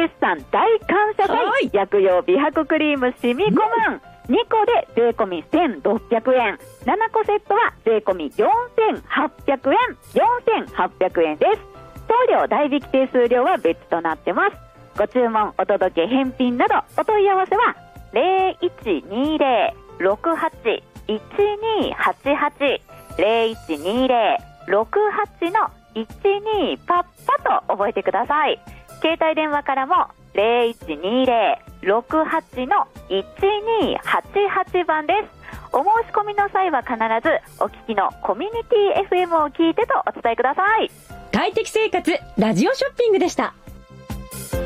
決算大感謝祭薬用美白クリームシミコムン、2個で税込み1600円、7個セットは税込み4800円です。送料代引き手数料は別となってます。ご注文、お届け、返品などお問い合わせは 0120-68-1288 0120-68-12パッパと覚えてください。携帯電話からも 0120-68-1288 番です。お申し込みの際は必ずお聞きのコミュニティ FM を聞いてとお伝えください。 快適生活ラジオショッピングでした。